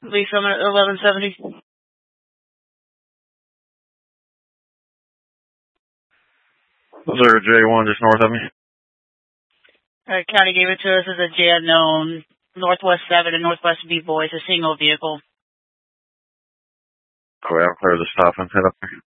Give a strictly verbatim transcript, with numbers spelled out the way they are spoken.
Lee Summit eleven seventy. Was there a J one just north of me? Uh, county gave it to us as a J unknown. Northwest seven and Northwest B boys, a single vehicle. Okay, I'll clear the stop and head up there.